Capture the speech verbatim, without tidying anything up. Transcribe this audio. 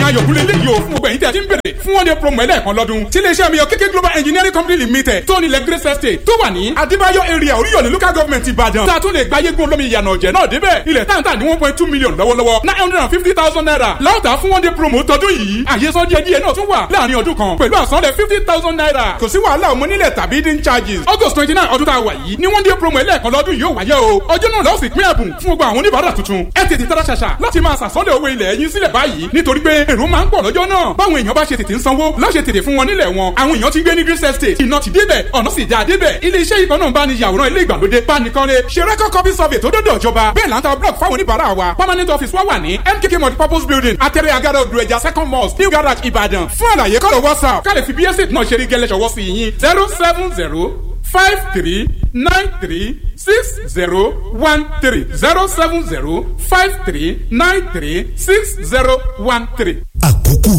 ayọ̀kúnlé léyìí o fún gbogbo ẹ̀yin tí a ti ń bèrè fún one day promo ẹlẹ́ẹ̀kan lọ́dún tí iléeṣẹ́ mi yọ kéké global engineering company limited tó nílẹ̀ grace estate tó wà ní adébáyọ̀ area oríyọ̀lẹ̀ local government ìbàdàn tá a tún lè gbáyé gbó olómi ìyànà ọ̀jẹ̀ náà débẹ̀ ilẹ̀ táǹtà ní one point two million lọ́wọ́lọ́wọ́ nine hundred and fifty thousand naira láòtà fún one day promo tọdún yìí àyè sọ díẹ̀ díẹ̀ náà tún wà láàrin ọdún kan pẹ̀lú àsanlẹ̀ fifty thousand naira kò sí wàhálà ọmọ nílẹ̀ tàbí dín charges august twenty nine ọdún tá a wà yìí ní one day promo ẹlẹ́ẹ̀kan lọ́dún yóò wáyé o ọjọ́ náà lọ́ọ́ sì pín ẹ̀bùn fún gbogbo àwọn oníbàárà tuntun ẹ tètè tara ṣàṣà láti máa sàsọ́lẹ̀ owó ilẹ̀ yín sílẹ̀ báyìí nítorí pé èrò máa ń pọ̀ lọ́jọ́ náà báwọn èèyàn bá ṣe tètè ń sanwó láṣẹ tètè fún wọn nílẹ̀ wọn àwọn èèyàn ti gbé ní green estate iná ti débẹ̀ ọ̀nà sì já débẹ̀ ilé iṣẹ́ ìkan náà bá ní yàwòrán ilé ìgbàlódé bánikanlé ṣe record copy survey tó dọ́dọ̀ ìjọba bẹ́ẹ̀ là ń ta block fáwọn oníbàárà wa permanent office wa wà ní M K K multipurpose building atẹ́rẹ́ agada odùrẹ̀jà second mosque new garage ìbàdàn fún àlàyé kọ́lọ̀ whatsapp ká lè fi bí estate náà ṣe rí gẹ́lẹ́ ṣọwọ́ sí yín zero seven zero five three nine three six zero one three zero seven zero five three nine three six zero one three. àkókò